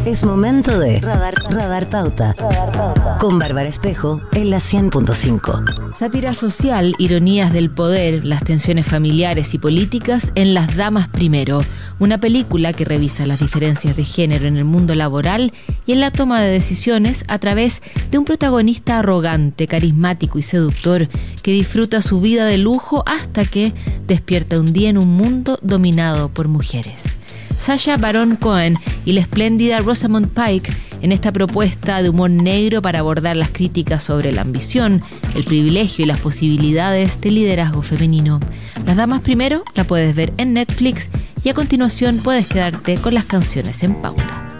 Es momento de Radar Pauta. Con Bárbara Espejo en la 100.5. Sátira social, ironías del poder, las tensiones familiares y políticas en Las Damas Primero, una película que revisa las diferencias de género en el mundo laboral y en la toma de decisiones a través de un protagonista arrogante, carismático y seductor que disfruta su vida de lujo hasta que despierta un día en un mundo dominado por mujeres. Sacha Baron Cohen y la espléndida Rosamund Pike en esta propuesta de humor negro para abordar las críticas sobre la ambición, el privilegio y las posibilidades de liderazgo femenino. Las Damas Primero la puedes ver en Netflix y a continuación puedes quedarte con las canciones en pauta.